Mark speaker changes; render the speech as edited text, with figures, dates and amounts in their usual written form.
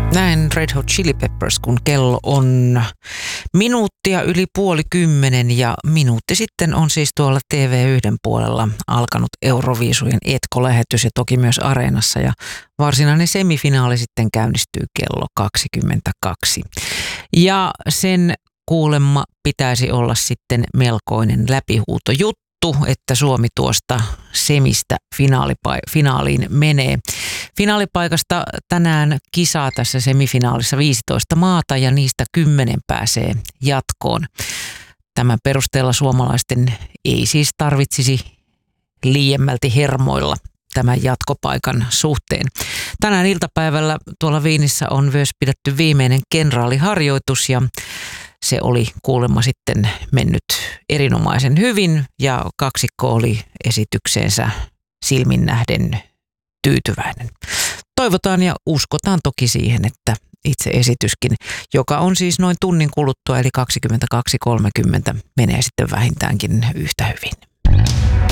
Speaker 1: Näin Red Hot Chili Peppers, kun kello on minuuttia yli 9:30 ja minuutti sitten on siis tuolla TV1 puolella alkanut Euroviisujen Etko-lähetys ja toki myös Areenassa ja varsinainen semifinaali sitten käynnistyy kello 22. Ja sen kuulemma pitäisi olla sitten melkoinen läpihuutojuttu, että Suomi tuosta semistä finaaliin menee. Finaalipaikasta tänään kisaa tässä semifinaalissa 15 maata ja niistä 10 pääsee jatkoon. Tämän perusteella suomalaisten ei siis tarvitsisi liiemmälti hermoilla tämän jatkopaikan suhteen. Tänään iltapäivällä tuolla Viinissä on myös pidetty viimeinen kenraaliharjoitus ja se oli kuulemma sitten mennyt erinomaisen hyvin ja kaksikko oli esitykseensä silmin nähden tyytyväinen. Toivotaan ja uskotaan toki siihen, että itse esityskin, joka on siis noin tunnin kuluttua eli 22.30, menee sitten vähintäänkin yhtä hyvin.